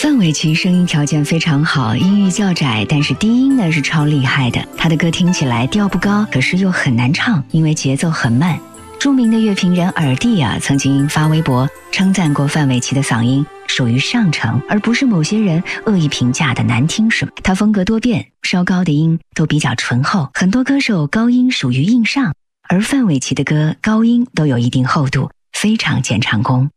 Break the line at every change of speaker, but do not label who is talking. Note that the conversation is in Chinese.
范玮琪声音条件非常好，音域较窄，但是低音呢是超厉害的。他的歌听起来调不高，可是又很难唱，因为节奏很慢。著名的乐评人尔弟曾经发微博称赞过范玮琪的嗓音属于上乘，而不是某些人恶意评价的难听什么。他风格多变，稍高的音都比较醇厚，很多歌手高音属于硬上，而范玮琪的歌高音都有一定厚度，非常见唱功。